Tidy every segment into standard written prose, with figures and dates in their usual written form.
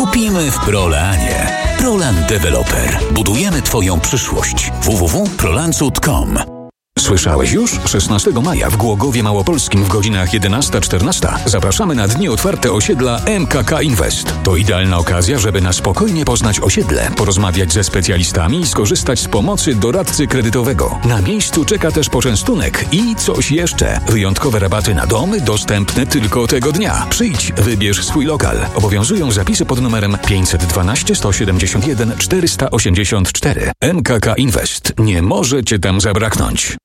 Kupimy w Prolanie. Prolan Developer. Budujemy Twoją przyszłość. www.prolancut.com. Słyszałeś już? 16 maja w Głogowie Małopolskim w godzinach 11-14 zapraszamy na dni otwarte osiedla MKK Invest. To idealna okazja, żeby na spokojnie poznać osiedle, porozmawiać ze specjalistami i skorzystać z pomocy doradcy kredytowego. Na miejscu czeka też poczęstunek i coś jeszcze. Wyjątkowe rabaty na domy dostępne tylko tego dnia. Przyjdź, wybierz swój lokal. Obowiązują zapisy pod numerem 512 171 484. MKK Invest. Nie może Cię tam zabraknąć.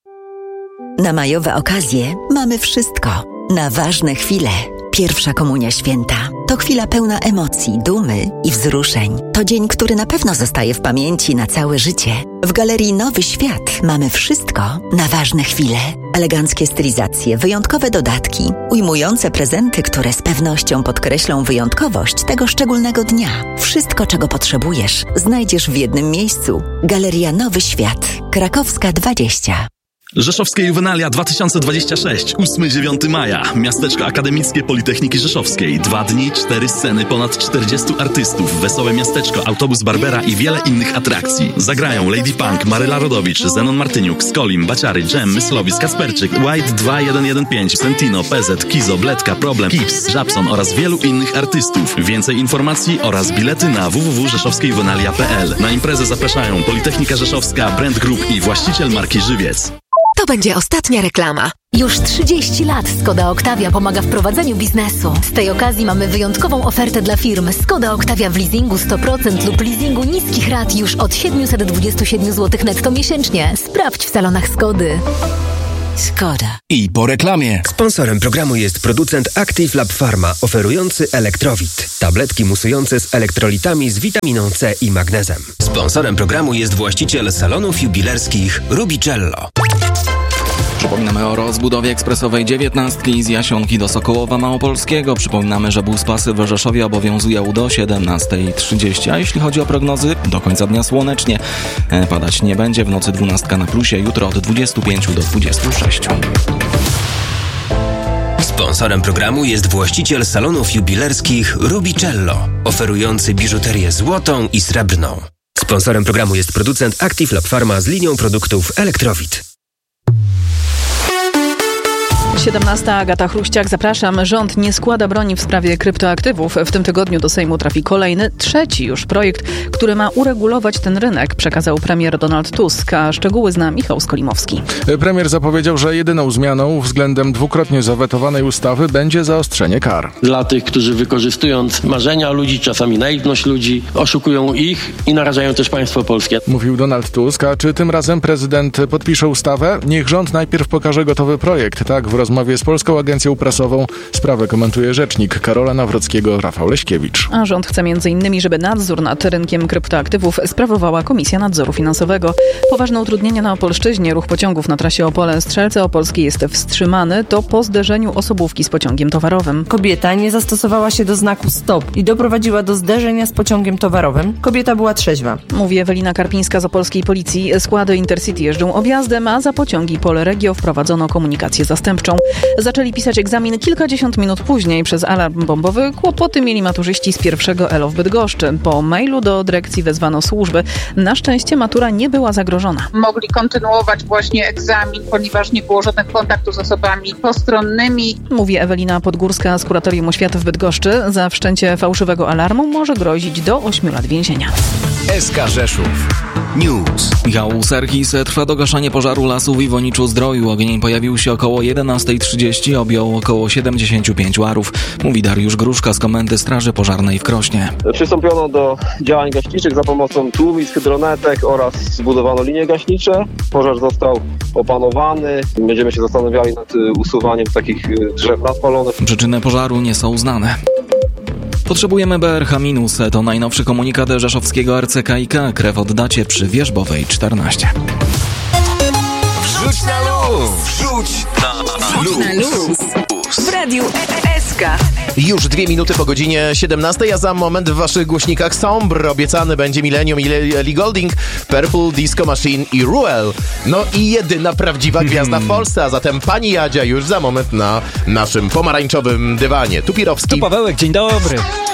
Na majowe okazje mamy wszystko. Na ważne chwile. Pierwsza komunia święta. To chwila pełna emocji, dumy i wzruszeń. To dzień, który na pewno zostaje w pamięci na całe życie. W Galerii Nowy Świat mamy wszystko na ważne chwile. Eleganckie stylizacje, wyjątkowe dodatki, ujmujące prezenty, które z pewnością podkreślą wyjątkowość tego szczególnego dnia. Wszystko, czego potrzebujesz, znajdziesz w jednym miejscu. Galeria Nowy Świat. Krakowska 20. Rzeszowskie Juwenalia 2026, 8-9 maja. Miasteczko Akademickie Politechniki Rzeszowskiej. 2 dni, 4 sceny, ponad 40 artystów, wesołe miasteczko, autobus Barbera i wiele innych atrakcji. Zagrają Lady Punk, Maryla Rodowicz, Zenon Martyniuk, Skolim, Baciary, Dżem, Myslowic, Kasperczyk, White 2115, Sentino, PZ, Kizo, Bledka, Problem, Kips, Żabson oraz wielu innych artystów. Więcej informacji oraz bilety na www.rzeszowskiejuwenalia.pl. Na imprezę zapraszają Politechnika Rzeszowska, Brand Group i właściciel marki Żywiec. To będzie ostatnia reklama. Już 30 lat Skoda Octavia pomaga w prowadzeniu biznesu. Z tej okazji mamy wyjątkową ofertę dla firm. Skoda Octavia w leasingu 100% lub leasingu niskich rat już od 727 zł netto miesięcznie. Sprawdź w salonach Skody. Skoda. I po reklamie. Sponsorem programu jest producent Active Lab Pharma, oferujący Elektrowit. Tabletki musujące z elektrolitami z witaminą C i magnezem. Sponsorem programu jest właściciel salonów jubilerskich Rubicello. Przypominamy o rozbudowie ekspresowej 19 z Jasionki do Sokołowa Małopolskiego. Przypominamy, że buspasy w Rzeszowie obowiązują do 17:30. A jeśli chodzi o prognozy, do końca dnia słonecznie. Padać nie będzie, w nocy 12 na plusie, jutro od 25 do 26. Sponsorem programu jest właściciel salonów jubilerskich Rubicello, oferujący biżuterię złotą i srebrną. Sponsorem programu jest producent Active Lab Pharma z linią produktów Elektrowit. 17. Agata Chruściak, zapraszam. Rząd nie składa broni w sprawie kryptoaktywów. W tym tygodniu do Sejmu trafi kolejny, trzeci już projekt, który ma uregulować ten rynek, przekazał premier Donald Tusk, a szczegóły zna Michał Skolimowski. Premier zapowiedział, że jedyną zmianą względem dwukrotnie zawetowanej ustawy będzie zaostrzenie kar. Dla tych, którzy wykorzystując marzenia ludzi, czasami naiwność ludzi, oszukują ich i narażają też państwo polskie. Mówił Donald Tusk, a czy tym razem prezydent podpisze ustawę? Niech rząd najpierw pokaże gotowy projekt. Tak, w rozmowie z Polską Agencją Prasową sprawę komentuje rzecznik Karola Nawrockiego Rafał Leśkiewicz. A rząd chce m.in., żeby nadzór nad rynkiem kryptoaktywów sprawowała Komisja Nadzoru Finansowego. Poważne utrudnienia na Opolszczyźnie. Ruch pociągów na trasie Opole-Strzelce Opolskiej jest wstrzymany. To po zderzeniu osobówki z pociągiem towarowym. Kobieta nie zastosowała się do znaku stop i doprowadziła do zderzenia z pociągiem towarowym. Kobieta była trzeźwa. Mówi Ewelina Karpińska z opolskiej policji. Składy Intercity jeżdżą objazdem, a za pociągi Polregio wprowadzono komunikację zastępczą. Zaczęli pisać egzamin kilkadziesiąt minut później. Przez alarm bombowy kłopoty mieli maturzyści z pierwszego ELO w Bydgoszczy. Po mailu do dyrekcji wezwano służby. Na szczęście matura nie była zagrożona. Mogli kontynuować właśnie egzamin, ponieważ nie było żadnych kontaktów z osobami postronnymi. Mówi Ewelina Podgórska z Kuratorium Oświaty w Bydgoszczy. Za wszczęcie fałszywego alarmu może grozić do 8 lat więzienia. SK Rzeszów News. Michał Serkis. Trwa dogaszanie pożaru lasu w Iwoniczu-Zdroju. Ogień pojawił się około 11:30, objął około 75 arów. Mówi Dariusz Gruszka z Komendy Straży Pożarnej w Krośnie. Przystąpiono do działań gaśniczych za pomocą tłumisk, hydronetek oraz zbudowano linie gaśnicze. Pożar został opanowany. Będziemy się zastanawiali nad usuwaniem takich drzew nadpalonych. Przyczyny pożaru nie są znane. Potrzebujemy BRH-. To najnowszy komunikat rzeszowskiego RCKiK. Krew oddacie przy Wierzbowej 14. Wrzuć na luz! Wrzuć na luz! W Radiu SK. Już 2 minuty po godzinie 17, a za moment w waszych głośnikach Sombre. Obiecany będzie Millennium i Ellie Goulding, Purple Disco Machine i Ruel. No i jedyna prawdziwa gwiazda w Polsce, a zatem pani Jadzia już za moment na naszym pomarańczowym dywanie. Tu Pirowski. Tu Pawełek, dzień dobry.